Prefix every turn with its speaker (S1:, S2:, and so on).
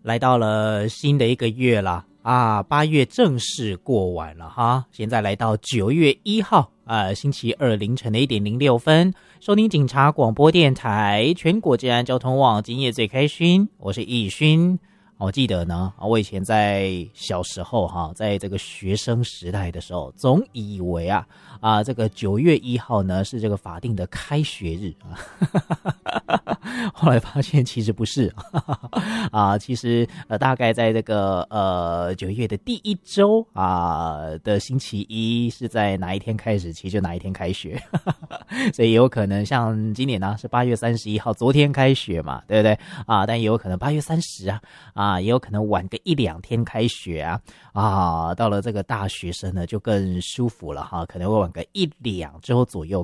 S1: 来到了新的一个月了啊，8月正式过完了哈，现在来到9月1号星期二凌晨的1:06，收听警察广播电台全国治安交通网，今夜最开心，我是易勋。我记得呢，我以前在小时候哈，在这个学生时代的时候，总以为这个9月1号呢是这个法定的开学日后来发现其实不是其实大概在这个9月的第一周的星期一是在哪一天开始，其实就哪一天开学所以也有可能像今年呢是8月31号，昨天开学嘛，对不对但也有可能8月30也有可能晚个1-2天开学到了这个大学生呢就更舒服了可能会晚个1-2周左右